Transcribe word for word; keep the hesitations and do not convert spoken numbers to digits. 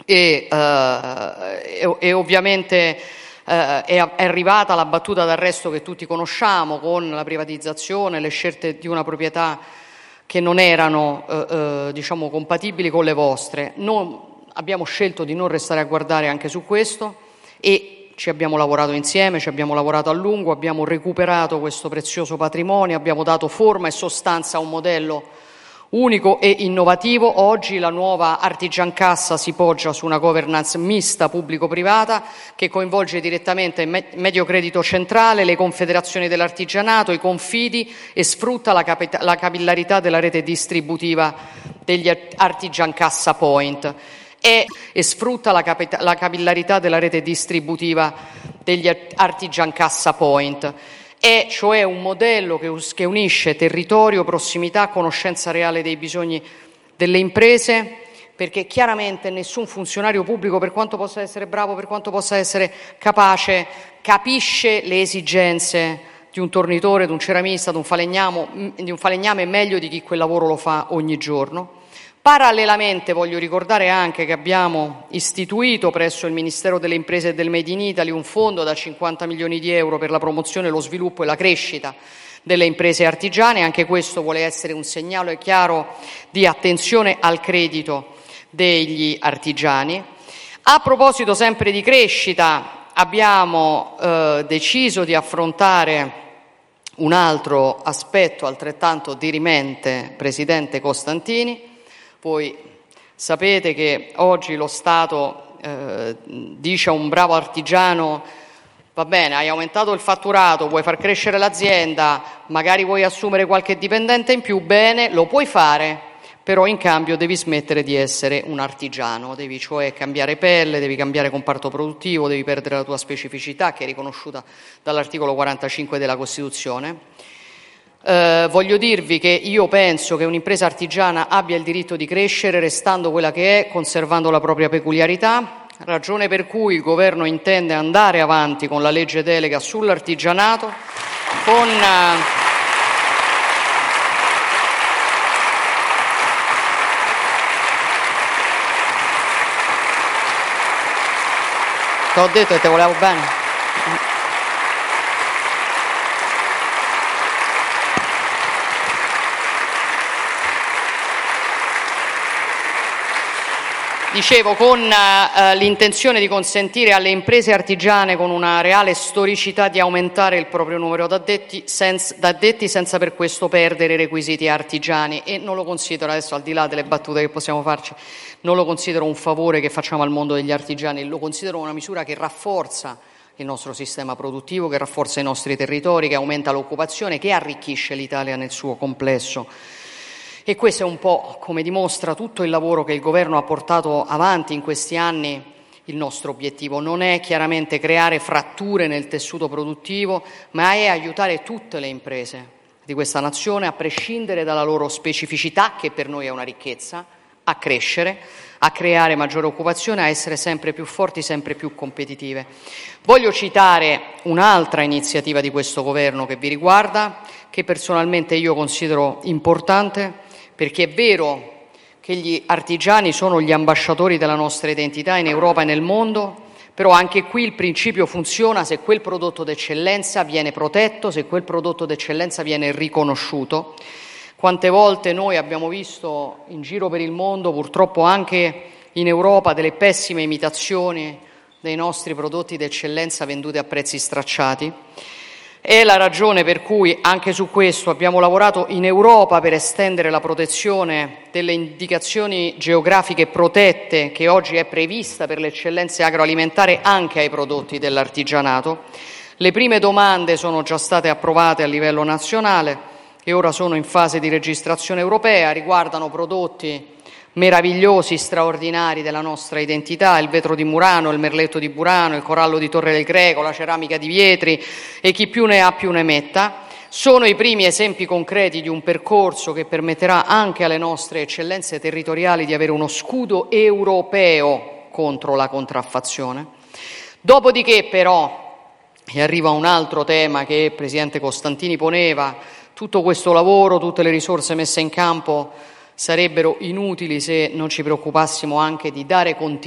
e, eh, e, e ovviamente eh, è, è arrivata la battuta d'arresto che tutti conosciamo, con la privatizzazione, le scelte di una proprietà che non erano eh, eh, diciamo compatibili con le vostre. Noi abbiamo scelto di non restare a guardare anche su questo e ci abbiamo lavorato insieme, ci abbiamo lavorato a lungo, abbiamo recuperato questo prezioso patrimonio, abbiamo dato forma e sostanza a un modello unico e innovativo. Oggi la nuova Artigiancassa si poggia su una governance mista pubblico-privata che coinvolge direttamente il Mediocredito Centrale, le confederazioni dell'artigianato, i confidi e sfrutta la, capita- la capillarità della rete distributiva degli Artigiancassa Point e, e sfrutta la, capita- la capillarità della rete distributiva degli Artigiancassa Point. È cioè un modello che, che unisce territorio, prossimità, conoscenza reale dei bisogni delle imprese, perché chiaramente nessun funzionario pubblico, per quanto possa essere bravo, per quanto possa essere capace, capisce le esigenze di un tornitore, di un ceramista, di un falegname, di un falegname meglio di chi quel lavoro lo fa ogni giorno. Parallelamente voglio ricordare anche che abbiamo istituito presso il Ministero delle Imprese e del Made in Italy un fondo da cinquanta milioni di euro per la promozione, lo sviluppo e la crescita delle imprese artigiane. Anche questo vuole essere un segnale chiaro di attenzione al credito degli artigiani. A proposito sempre di crescita, abbiamo eh, deciso di affrontare un altro aspetto altrettanto dirimente, Presidente Costantini. Voi sapete che oggi lo Stato eh, dice a un bravo artigiano: va bene, hai aumentato il fatturato, vuoi far crescere l'azienda, magari vuoi assumere qualche dipendente in più, bene, lo puoi fare, però in cambio devi smettere di essere un artigiano, devi cioè cambiare pelle, devi cambiare comparto produttivo, devi perdere la tua specificità che è riconosciuta dall'articolo quarantacinque della Costituzione. Eh, voglio dirvi che io penso che un'impresa artigiana abbia il diritto di crescere restando quella che è, conservando la propria peculiarità, ragione per cui il Governo intende andare avanti con la legge delega sull'artigianato, con T'ho detto che te volevo bene. Dicevo, con uh, l'intenzione di consentire alle imprese artigiane con una reale storicità di aumentare il proprio numero d'addetti senza, d'addetti senza per questo perdere i requisiti artigiani, e non lo considero, adesso al di là delle battute che possiamo farci, non lo considero un favore che facciamo al mondo degli artigiani, lo considero una misura che rafforza il nostro sistema produttivo, che rafforza i nostri territori, che aumenta l'occupazione, che arricchisce l'Italia nel suo complesso. E questo è un po' come dimostra tutto il lavoro che il Governo ha portato avanti in questi anni. Il nostro obiettivo non è chiaramente creare fratture nel tessuto produttivo, ma è aiutare tutte le imprese di questa nazione, a prescindere dalla loro specificità, che per noi è una ricchezza, a crescere, a creare maggiore occupazione, a essere sempre più forti, sempre più competitive. Voglio citare un'altra iniziativa di questo Governo che vi riguarda, che personalmente io considero importante, perché è vero che gli artigiani sono gli ambasciatori della nostra identità in Europa e nel mondo, però anche qui il principio funziona se quel prodotto d'eccellenza viene protetto, se quel prodotto d'eccellenza viene riconosciuto. Quante volte noi abbiamo visto in giro per il mondo, purtroppo anche in Europa, delle pessime imitazioni dei nostri prodotti d'eccellenza venduti a prezzi stracciati. È la ragione per cui anche su questo abbiamo lavorato in Europa per estendere la protezione delle indicazioni geografiche protette che oggi è prevista per le eccellenze agroalimentari anche ai prodotti dell'artigianato. Le prime domande sono già state approvate a livello nazionale e ora sono in fase di registrazione europea, riguardano prodotti meravigliosi, straordinari della nostra identità: il vetro di Murano, il merletto di Burano, il corallo di Torre del Greco, la ceramica di Vietri, e chi più ne ha più ne metta. Sono i primi esempi concreti di un percorso che permetterà anche alle nostre eccellenze territoriali di avere uno scudo europeo contro la contraffazione. Dopodiché però, e arriva un altro tema che il Presidente Costantini poneva, tutto questo lavoro, tutte le risorse messe in campo sarebbero inutili se non ci preoccupassimo anche di dare continuità